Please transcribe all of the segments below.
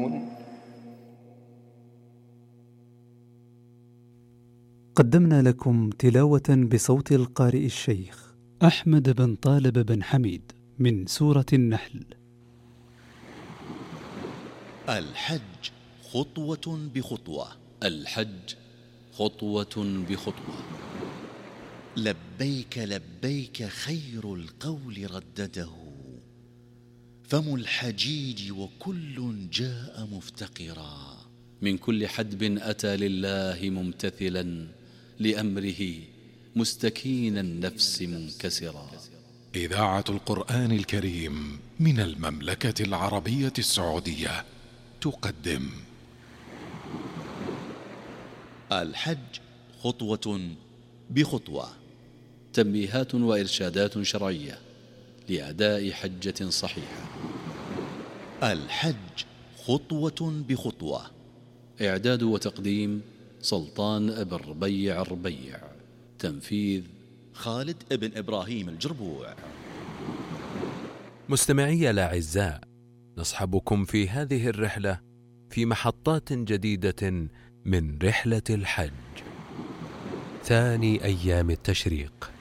يعلمون. قدمنا لكم تلاوة بصوت القارئ الشيخ أحمد بن طالب بن حميد من سورة النحل. الحج خطوة بخطوة. الحج خطوة بخطوة. لبيك لبيك خير القول ردده، فم الحجيج وكل جاء مفتقرا. من كل حدب أتى لله ممتثلا لأمره مستكين النفس منكسرا. إذاعة القرآن الكريم من المملكة العربية السعودية تقدم الحج خطوة بخطوة. تنبيهات وإرشادات شرعية لأداء حجة صحيحة. الحج خطوة بخطوة. إعداد وتقديم سلطان ابن ربيع الربيع. تنفيذ خالد ابن إبراهيم الجربوع. مستمعي الأعزاء، نصحبكم في هذه الرحلة في محطات جديدة من رحلة الحج. ثاني أيام التشريق،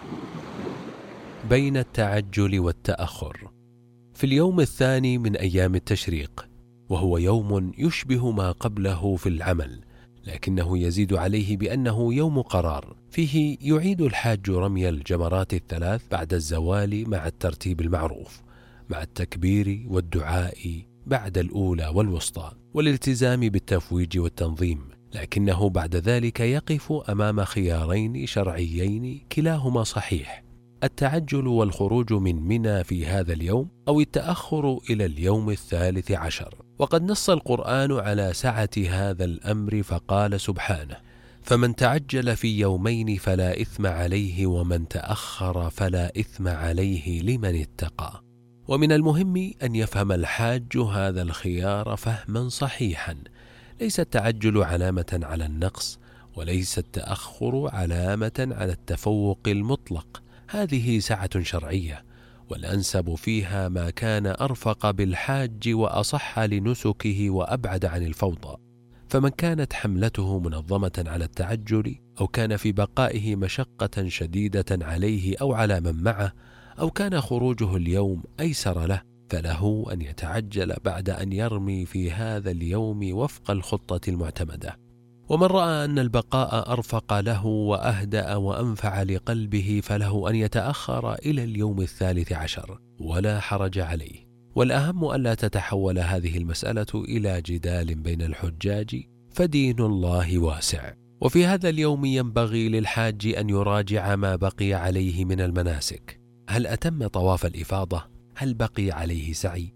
بين التعجل والتأخر. في اليوم الثاني من أيام التشريق، وهو يوم يشبه ما قبله في العمل، لكنه يزيد عليه بأنه يوم قرار، فيه يعيد الحاج رمي الجمرات الثلاث بعد الزوال مع الترتيب المعروف، مع التكبير والدعاء بعد الأولى والوسطى، والالتزام بالتفويج والتنظيم. لكنه بعد ذلك يقف أمام خيارين شرعيين كلاهما صحيح: التعجل والخروج من منى في هذا اليوم، أو التأخر إلى اليوم 13. وقد نص القرآن على سعة هذا الأمر فقال سبحانه: فمن تعجل في يومين فلا إثم عليه ومن تأخر فلا إثم عليه لمن اتقى. ومن المهم أن يفهم الحاج هذا الخيار فهما صحيحا. ليس التعجل علامة على النقص، وليس التأخر علامة على التفوق المطلق. هذه سعة شرعية، والأنسب فيها ما كان أرفق بالحاج وأصح لنسكه وأبعد عن الفوضى. فمن كانت حملته منظمة على التعجل، أو كان في بقائه مشقة شديدة عليه أو على من معه، أو كان خروجه اليوم أيسر له، فله أن يتعجل بعد أن يرمي في هذا اليوم وفق الخطة المعتمدة. ومن رأى أن البقاء أرفق له وأهدأ وأنفع لقلبه فله أن يتأخر إلى اليوم 13، ولا حرج عليه. والأهم ألا تتحول هذه المسألة إلى جدال بين الحجاج، فدين الله واسع. وفي هذا اليوم ينبغي للحاج أن يراجع ما بقي عليه من المناسك. هل أتم طواف الإفاضة؟ هل بقي عليه سعي؟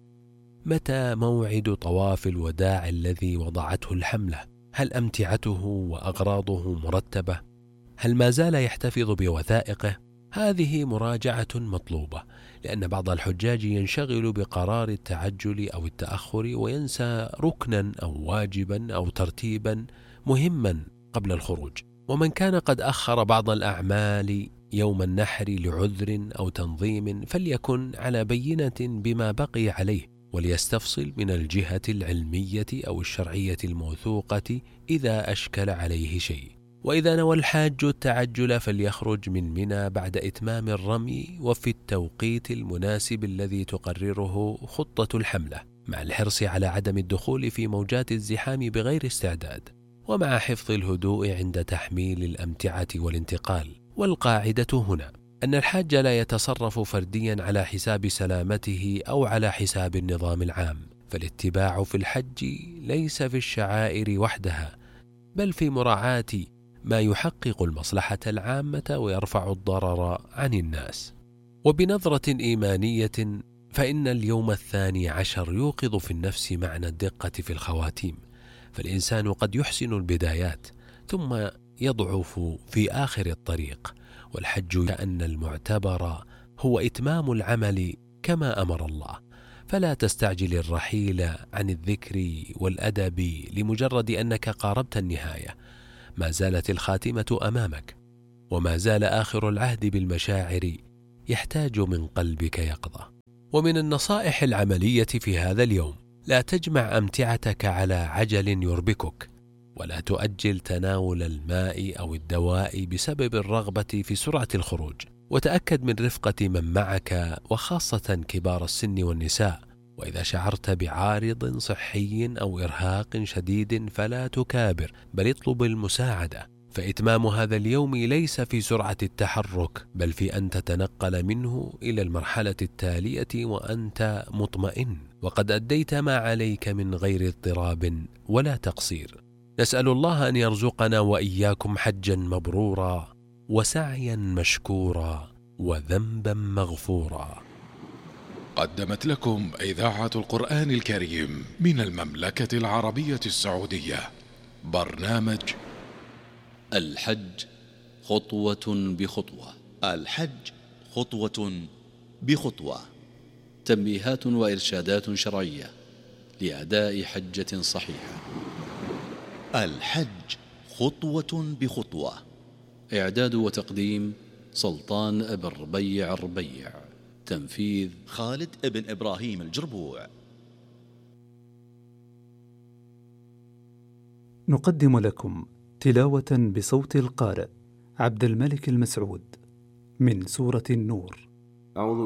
متى موعد طواف الوداع الذي وضعته الحملة؟ هل أمتعته وأغراضه مرتبة؟ هل ما زال يحتفظ بوثائقه؟ هذه مراجعة مطلوبة، لأن بعض الحجاج ينشغل بقرار التعجل أو التأخر وينسى ركنا أو واجبا أو ترتيبا مهما قبل الخروج. ومن كان قد أخر بعض الأعمال يوم النحر لعذر أو تنظيم فليكن على بينة بما بقي عليه، وليستفصل من الجهة العلمية أو الشرعية الموثوقة إذا أشكل عليه شيء. وإذا نوى الحاج التعجل فليخرج من منى بعد إتمام الرمي وفي التوقيت المناسب الذي تقرره خطة الحملة، مع الحرص على عدم الدخول في موجات الزحام بغير استعداد، ومع حفظ الهدوء عند تحميل الأمتعة والانتقال. والقاعدة هنا أن الحاج لا يتصرف فرديا على حساب سلامته أو على حساب النظام العام، فالاتباع في الحج ليس في الشعائر وحدها، بل في مراعاة ما يحقق المصلحة العامة ويرفع الضرر عن الناس. وبنظرة إيمانية، فإن اليوم 12 يوقظ في النفس معنى الدقة في الخواتيم، فالإنسان قد يحسن البدايات ثم يضعف في آخر الطريق. والحج كأن المعتبر هو إتمام العمل كما أمر الله، فلا تستعجل الرحيل عن الذكر والأدب لمجرد أنك قاربت النهاية. ما زالت الخاتمة أمامك، وما زال آخر العهد بالمشاعر يحتاج من قلبك يقظة. ومن النصائح العملية في هذا اليوم لا تجمع أمتعتك على عجل يربكك، ولا تؤجل تناول الماء أو الدواء بسبب الرغبة في سرعة الخروج. وتأكد من رفقة من معك، وخاصة كبار السن والنساء. وإذا شعرت بعارض صحي أو إرهاق شديد فلا تكابر، بل اطلب المساعدة، فإتمام هذا اليوم ليس في سرعة التحرك، بل في أن تتنقل منه إلى المرحلة التالية وأنت مطمئن، وقد أديت ما عليك من غير اضطراب ولا تقصير. نسأل الله أن يرزقنا وإياكم حجا مبرورا، وسعيا مشكورا، وذنبا مغفورا. قدمت لكم إذاعة القرآن الكريم من المملكة العربية السعودية برنامج الحج خطوة بخطوة. الحج خطوة بخطوة. تنبيهات وإرشادات شرعية لأداء حجة صحيحة. الحج خطوة بخطوة. إعداد وتقديم سلطان بن ربيع الربيع. تنفيذ خالد بن إبراهيم الجربوع. نقدم لكم تلاوة بصوت القارئ عبد الملك المسعود من سورة النور. أعوذ